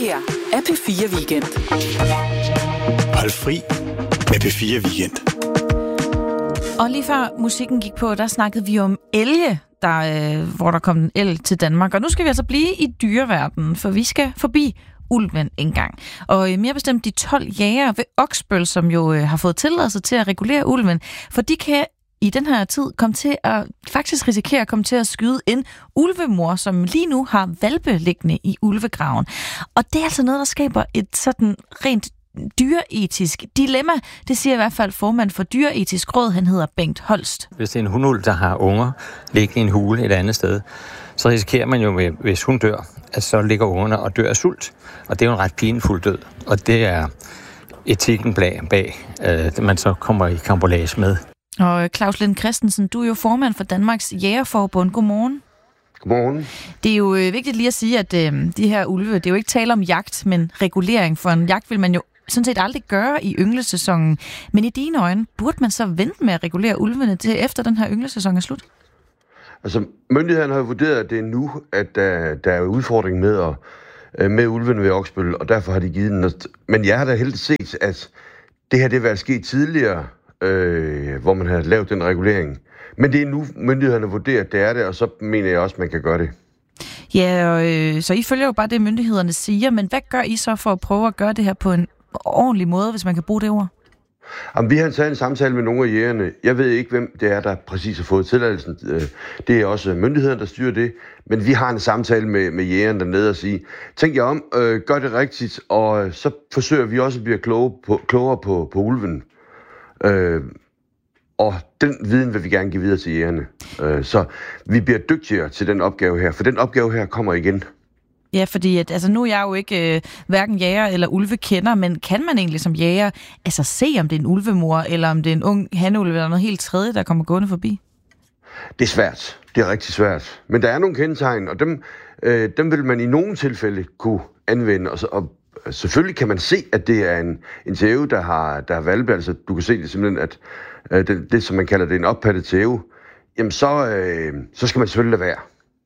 her er P4 Weekend. Hold fri med P4 Weekend. Og lige før musikken gik på, der snakkede vi om elge, hvor der kom en elg til Danmark. Og nu skal vi altså blive i dyreverdenen, for vi skal forbi ulven engang. Og mere bestemt de 12 jægere ved Oksbøl, som jo har fået tilladelse til at regulere ulven, for de kan i den her tid risikere at komme til at skyde en ulvemor, som lige nu har hvalpe liggende i ulvegraven. Og det er altså noget, der skaber et sådan rent dyreetisk dilemma. Det siger i hvert fald formand for Dyreetisk Råd, han hedder Bengt Holst. Hvis det er en hundulv, der har unger liggende i en hule et andet sted, så risikerer man jo, hvis hun dør, at så ligger ungerne og dør af sult. Og det er jo en ret pinefuld død. Og det er etikken bag man så kommer i karambolage med. Og Claus Lind Christensen, du er jo formand for Danmarks Jægerforbund. Godmorgen. Godmorgen. Det er jo vigtigt lige at sige, at de her ulve, det er jo ikke tale om jagt, men regulering. For en jagt vil man jo sådan set aldrig gøre i ynglesæsonen. Men i dine øjne, burde man så vente med at regulere ulvene til efter den her ynglesæson er slut? Altså, myndighederne har vurderet, at det er nu, at der er udfordring med ulvene ved Oksbøl, og derfor har de givet den. Men jeg har da heldigvis set, at det her det var sket tidligere, hvor man har lavet den regulering. Men det er nu, myndighederne vurderer, at det er det, og så mener jeg også, at man kan gøre det. Ja, så I følger jo bare det, myndighederne siger, men hvad gør I så for at prøve at gøre det her på en ordentlig måde, hvis man kan bruge det ord? Jamen, vi har taget en samtale med nogle af jægerne. Jeg ved ikke, hvem det er, der præcis har fået tilladelsen. Det er også myndighederne, der styrer det. Men vi har en samtale med jægerne dernede og sige, tænk jer om, gør det rigtigt, og så forsøger vi også at blive klogere på ulven. Og den viden vil vi gerne give videre til jægerne. Så vi bliver dygtigere til den opgave her, for den opgave her kommer igen. Ja, fordi nu er jeg jo ikke hverken jæger eller ulvekender, men kan man egentlig som jæger se, om det er en ulvemor, eller om det er en ung hanulv eller noget helt tredje, der kommer gående forbi? Det er svært. Det er rigtig svært. Men der er nogle kendetegn, og dem vil man i nogle tilfælde kunne anvende. Og selvfølgelig kan man se, at det er en tæve, der har hvalpe. Altså, du kan se det simpelthen, at det som man kalder det en oppattet tæve, jamen så skal man selvfølgelig lade være.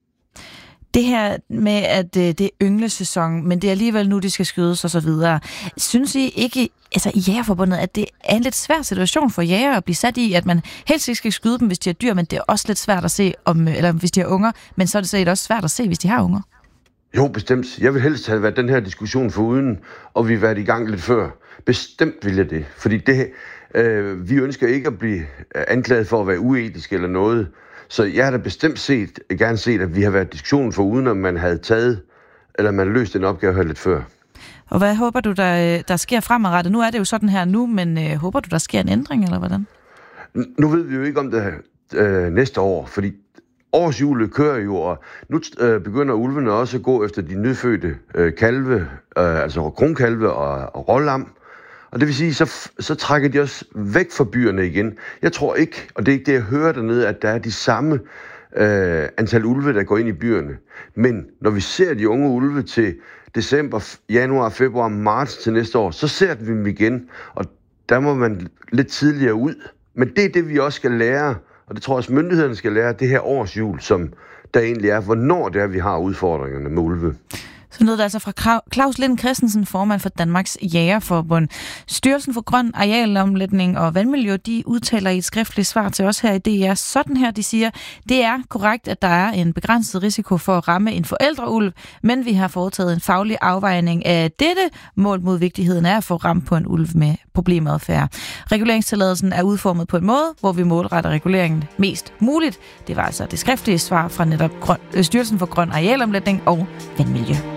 Det her med, at det er ynglesæson, men det er alligevel nu, de skal skydes og så videre. Synes I ikke, i Jægerforbundet, at det er en lidt svær situation for jæger at blive sat i, at man helst ikke skal skyde dem, hvis de har dyr, men det er også lidt svært at se, eller hvis de har unger, men så er det også svært at se, hvis de har unger? Jo, bestemt. Jeg vil helst have været den her diskussion foruden, og vi har været i gang lidt før. Bestemt vil jeg det, fordi vi ønsker ikke at blive anklaget for at være uetisk eller noget. Så jeg har da bestemt gerne set, at vi har været diskussionen foruden, om man havde taget, eller man løst den opgave her lidt før. Og hvad håber du, der sker fremadrettet? Nu er det jo sådan her nu, men håber du, der sker en ændring, eller hvordan? Nu ved vi jo ikke om det næste år, fordi årshjulet kører jo, og nu begynder ulvene også at gå efter de nyfødte kalve, altså kronkalve og rålam. Og det vil sige, så trækker de også væk fra byerne igen. Jeg tror ikke, og det er ikke det, jeg hører dernede, at der er de samme antal ulve, der går ind i byerne. Men når vi ser de unge ulve til december, januar, februar, marts til næste år, så ser vi dem igen, og der må man lidt tidligere ud. Men det er det, vi også skal lære, og det tror jeg også, myndighederne skal lære, det her årshjul, som der egentlig er, hvornår det er, vi har udfordringerne med ulve. Så lød det altså fra Claus Lind Christensen, formand for Danmarks Jægerforbund. Styrelsen for Grøn Arealomlægning og Vandmiljø, de udtaler i et skriftligt svar til os her i DR sådan her, de siger, det er korrekt, at der er en begrænset risiko for at ramme en forældreulv, men vi har foretaget en faglig afvejning af dette. Mål mod vigtigheden er at få ramt på en ulv med problemadfærd. Reguleringstilladelsen er udformet på en måde, hvor vi målretter reguleringen mest muligt. Det var altså det skriftlige svar fra netop Styrelsen for Grøn Arealomlægning og Vandmiljø.